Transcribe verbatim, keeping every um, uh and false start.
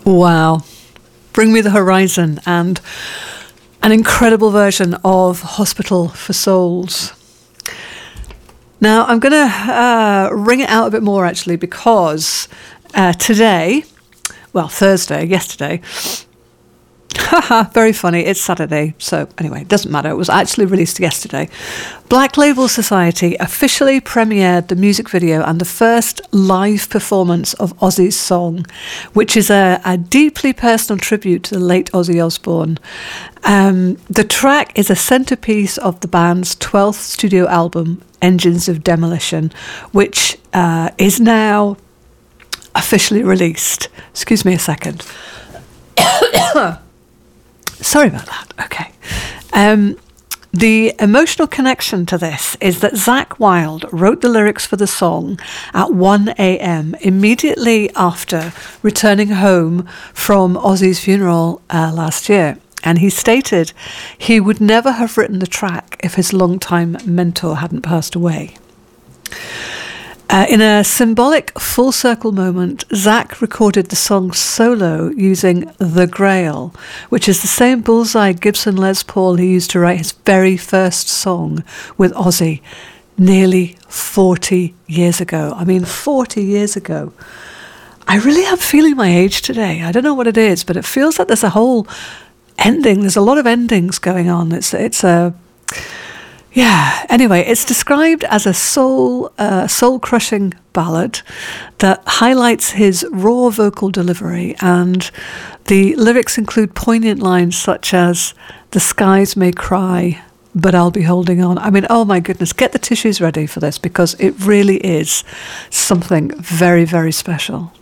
Wow. Bring Me the Horizon, and an incredible version of Hospital for Souls. Now, I'm going to uh, ring it out a bit more, actually, because uh, today, well, Thursday, yesterday, haha, very funny, it's Saturday, so anyway, it doesn't matter, it was actually released yesterday. Black Label Society officially premiered the music video and the first live performance of Ozzy's song, which is a, a deeply personal tribute to the late Ozzy Osbourne. Um, the track is a centerpiece of the band's twelfth studio album, Engines of Demolition, which uh, is now officially released. Excuse me a second. Sorry about that. Okay. Um, the emotional connection to this is that Zakk Wylde wrote the lyrics for the song at one a.m. immediately after returning home from Ozzy's funeral uh, last year. And he stated he would never have written the track if his longtime mentor hadn't passed away. Uh, in a symbolic full circle moment, Zakk recorded the song solo using The Grail, which is the same bullseye Gibson Les Paul he used to write his very first song with Ozzy nearly forty years ago. I mean, forty years ago. I really am feeling my age today. I don't know what it is, but it feels like there's a whole ending. There's a lot of endings going on. It's it's a... Yeah, anyway, it's described as a soul, uh, soul-crushing ballad that highlights his raw vocal delivery, and the lyrics include poignant lines such as, "The skies may cry, but I'll be holding on." I mean, oh my goodness, get the tissues ready for this, because it really is something very, very special.